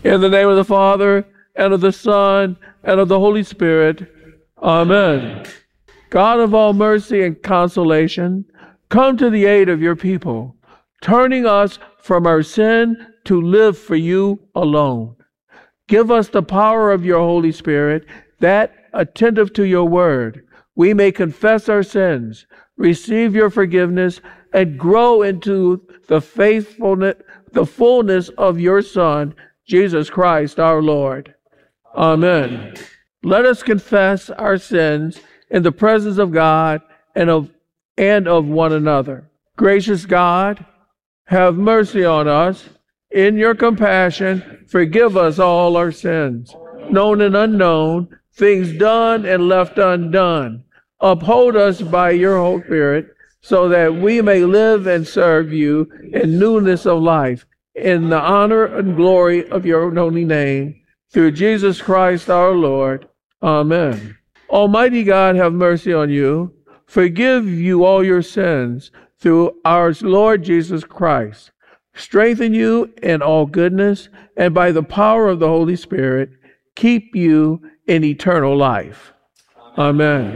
In the name of the Father, and of the Son, and of the Holy Spirit. Amen. God of all mercy and consolation, come to the aid of your people, turning us from our sin to live for you alone. Give us the power of your Holy Spirit, that, attentive to your word, we may confess our sins, receive your forgiveness, and grow into the fullness of your Son, Jesus Christ our Lord. Amen. Let us confess our sins in the presence of God and of one another. Gracious God, have mercy on us. In your compassion, forgive us all our sins, known and unknown, things done and left undone. Uphold us by your Holy Spirit, so that we may live and serve you in newness of life, in the honor and glory of your holy name, through Jesus Christ our Lord. Amen. Almighty God, have mercy on you, forgive you all your sins, through our Lord Jesus Christ, strengthen you in all goodness, and by the power of the Holy Spirit, keep you in eternal life. Amen.